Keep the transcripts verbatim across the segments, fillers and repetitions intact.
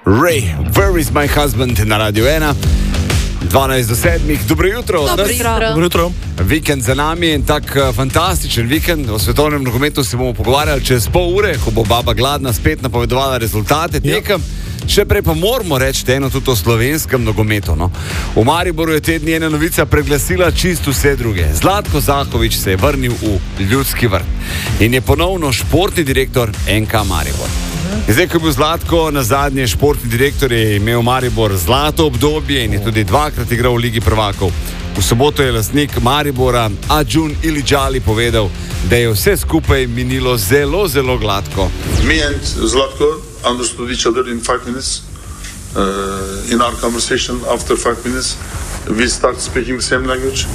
Ray, Where is my husband na Radio ena. dvanajst do sedmih. Dobro jutro. Dobro jutro. Dobro jutro. Vikend za nami in tak uh, fantastičen vikend. O svetovnem nogometu se bomo pogovarjali čez pol ure, ko bo baba Gladna spet napovedovala rezultate tekem. Še prej pa moramo reči eno tudi o slovenskem nogometu. No? V Mariboru je te dni ena novica preglasila čisto vse druge. Zlatko Zahovič se je vrnil v Ljudski vrt in je ponovno športni direktor N K Maribor. Zdaj, ko je bil Zlatko na zadnje športni direktor, je imel Maribor zlato obdobje in je tudi dvakrat igral v Ligi prvakov. V soboto je lastnik Maribora Adžun Iliđali povedal, da je vse skupaj minilo zelo, zelo gladko. Me and Zlatko understood each other in five minutes. Uh, in our conversation after five minutes, we start speaking the same language.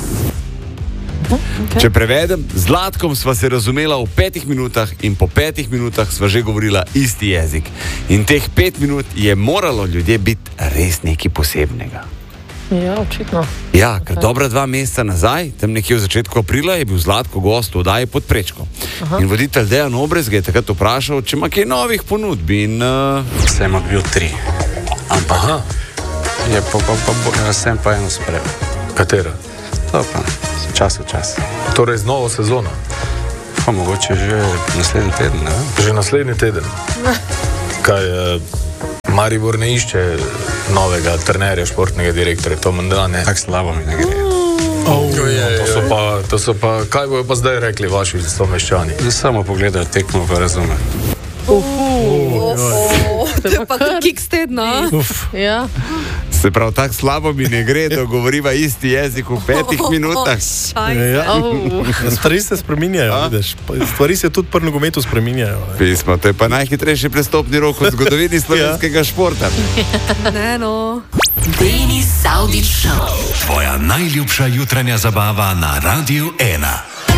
Okay. Če prevedem, z Zlatkom sva se razumela v petih minutah in po petih minutah sva že govorila isti jezik. In teh pet minut je moralo ljudje biti res nekaj posebnega. Ja, očitno. Ja, ker okay. dobra dva meseca nazaj, tam nekje v začetku aprila, je bil Zlatko gost v oddaji Pod prečko. Aha. In voditelj Dejan Obrez ga je takrat vprašal, če ima kaj novih ponudb in... Uh... Sem odbil tri. Ampak je pa, pa, pa, pa sem pa eno sprejel. Katera? To pa, čas v čas. Torej z novo sezono? Pa mogoče že naslednji teden, ne? Že naslednji teden. Kaj, Maribor ne išče novega trenerja, športnega direktorja, to menda ne? Tak slabo mi ne gre. Oh, to, je, to, so pa, to so pa, kaj bojo pa zdaj rekli vaši stomeščani? Samo pogledajo tekmo, pa razume. Uh, uh, uh, to je pa kak kiks tedna. Ja. Se pravi, tako slabo mi ne gre, da govoriva isti jezik v petih minutah. Ja. Stvari se spreminjajo, vidiš. Stvari se tudi pri nogometu spreminjajo. Pismo, to je pa najhitrejši prestopni rok v zgodovini slovenskega športa. Ne, no. Denis Saudić Show. Tvoja najljubša jutranja zabava na Radiu ena.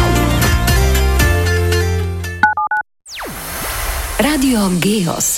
Radio Geos.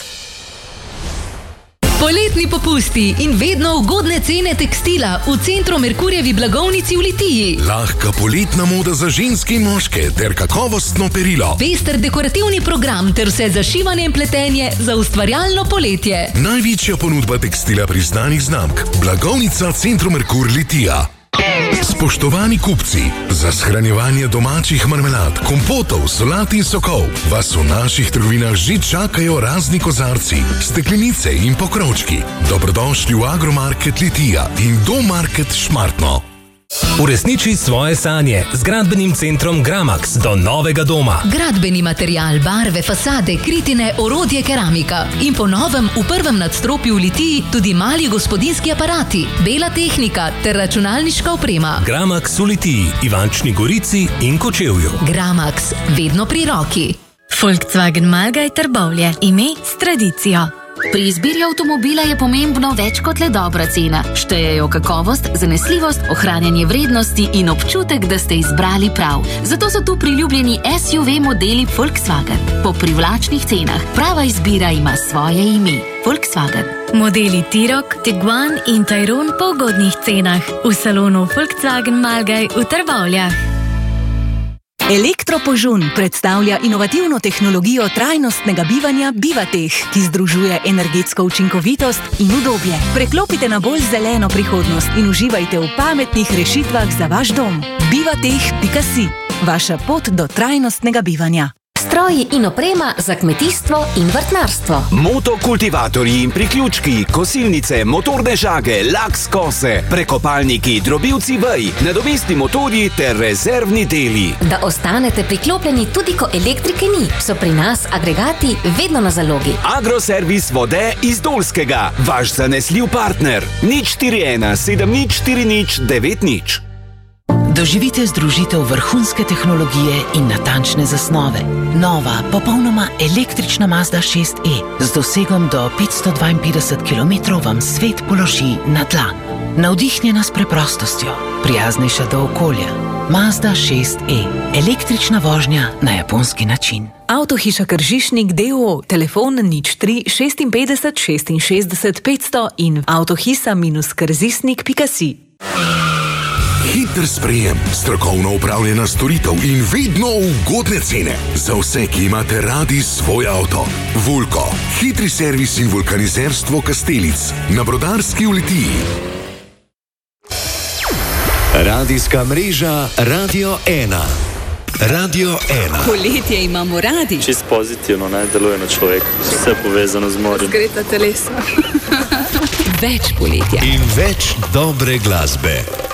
Poletni popusti in vedno ugodne cene tekstila v centru Merkurjevi blagovnici v Litiji. Lahka poletna moda za ženske in moške ter kakovostno perilo. Pester dekorativni program ter vse za šivanje in pletenje za ustvarjalno poletje. Največja ponudba tekstila priznanih znamk. Blagovnica Centru Merkur Litija. Spoštovani kupci, za shranjevanje domačih marmelad, kompotov, solat in sokov vas v naših trgovinah že čakajo razni kozarci, steklenice in pokrovčki. Dobrodošli v Agromarket Litija in Domarket Šmartno. Uresniči svoje sanje z gradbenim centrom Gramax do novega doma. Gradbeni material, barve, fasade, kritine, orodje, keramika. In po novem v prvem nadstropju v Litiji tudi mali gospodinski aparati, bela tehnika ter računalniška oprema. Gramax v Litiji, Ivančni Gorici in Kočevju. Gramax, vedno pri roki. Volkswagen Malgaj Trbovlje, ime s tradicijo. Pri izbiri avtomobila je pomembno več kot le dobra cena. Štejejo kakovost, zanesljivost, ohranjanje vrednosti in občutek, da ste izbrali prav. Zato so tu priljubljeni S U V modeli Volkswagen. Po privlačnih cenah. Prava izbira ima svoje ime. Volkswagen. Modeli T-Roc, Tiguan in Tayron po ugodnih cenah. V salonu Volkswagen Malgaj v Trbovljah. Elektropožun predstavlja inovativno tehnologijo trajnostnega bivanja Bivatech, ki združuje energetsko učinkovitost in udobje. Preklopite na bolj zeleno prihodnost in uživajte v pametnih rešitvah za vaš dom. bivatech pika si. Vaša pot do trajnostnega bivanja. Stroji in oprema za kmetijstvo in vrtnarstvo. Motokultivatorji in priključki, kosilnice, motorne žage, laks kose, prekopalniki, drobilci vej, nadomestni motorji ter rezervni deli. Da ostanete priklopljeni tudi ko elektrike ni, so pri nas agregati vedno na zalogi. Agroservis vode iz Dolskega, vaš zanesljiv partner. nič štiri ena sedem nič štiri nič devet nič. Doživite združitev vrhunske tehnologije in natančne zasnove. Nova, popolnoma električna Mazda šest e z dosegom do petsto dvainpetdeset kilometrov vam svet položi na dlan. Navdihnjena s preprostostjo, prijaznejša do okolja. Mazda šest e. Električna vožnja na japonski način. Avtohiša Kržišnik d o o, telefon nič tri šestinpetdeset šestinšestdeset petsto in avtohisa minus krzisnik pika si. Hiter sprejem, strokovno upravljena storitev in vedno ugodne cene. Za vse, ki imate radi svoj avto. Vulko, hitri servis in vulkanizerstvo Kastelic na Brodarski v Litiji. Radijska mreža Radio ena. Radio ena. Poletje imamo radi. Čist pozitivno, ne, deluje na človeka. Vse povezano z morjem. Zgreta telesa. Več poletja. In več dobre glasbe.